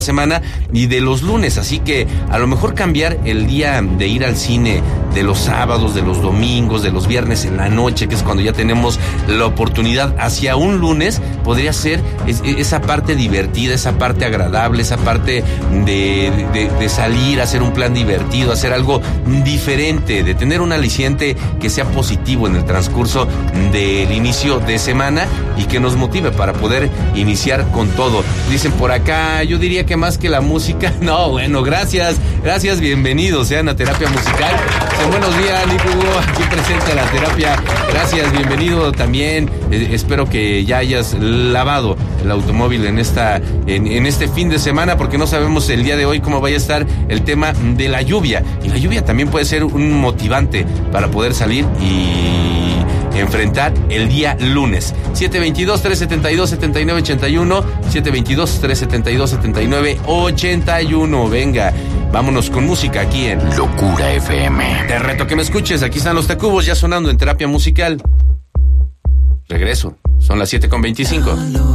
semana y de los lunes, así que a lo mejor cambiar el día de ir al cine de los sábados, de los domingos, de los viernes en la noche, que es cuando ya tenemos la oportunidad, hacia un lunes podría ser esa parte divertida, esa parte agradable, esa parte de salir, hacer un plan divertido, hacer algo diferente, de tener un aliciente que sea positivo en el transcurso del inicio de semana y que nos motive para poder iniciar con todo. Dicen por acá, yo diría que más que la música, no, bueno, gracias, bienvenidos sean a Terapia Musical. Buenos días, Nico Hugo, aquí presente a la terapia. Gracias, bienvenido también. Espero que ya hayas lavado el automóvil en este fin de semana, porque no sabemos el día de hoy cómo vaya a estar el tema de la lluvia. Y la lluvia también puede ser un motivante para poder salir y enfrentar el día lunes. 722-372-7981, 722-372-7981. Venga, vámonos con música aquí en Locura FM. Te reto que me escuches, aquí están los Tacubos ya sonando en Terapia Musical. Regreso, son las 7:25.